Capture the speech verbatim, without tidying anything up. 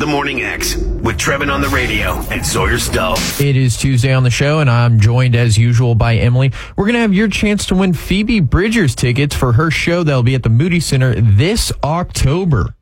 The Morning X with Trevin on the radio and Sawyer Stull. It is Tuesday on the show, and I'm joined as usual by Emily. We're going to have your chance to win Phoebe Bridgers tickets for her show that'll be at the Moody Center this October.